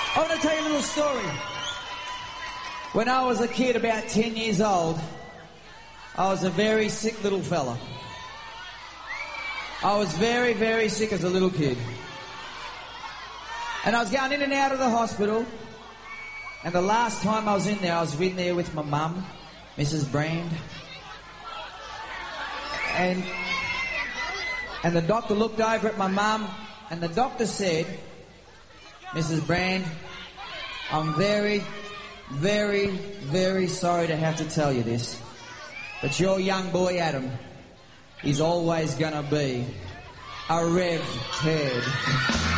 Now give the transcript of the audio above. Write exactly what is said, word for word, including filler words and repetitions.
I want to tell you a little story. When I was a kid, about ten years old, I was a very sick little fella. I was very, very sick as a little kid. And I was going in and out of the hospital. And the last time I was in there, I was in there with my mum, Missus Brand. And, and the doctor looked over at my mum, and the doctor said, Missus Brand, I'm very, very, very sorry to have to tell you this, but your young boy Adam is always gonna be a Rev Ted.